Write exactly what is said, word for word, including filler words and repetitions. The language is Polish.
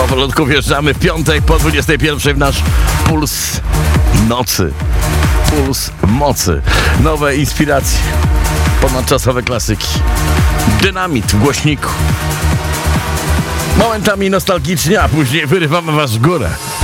Powolutku wjeżdżamy w piątek po dwudziestej pierwszej w nasz puls nocy. Puls mocy. Nowe inspiracje. Ponadczasowe klasyki. Dynamit w głośniku. Momentami nostalgicznie, a później wyrywamy was w górę.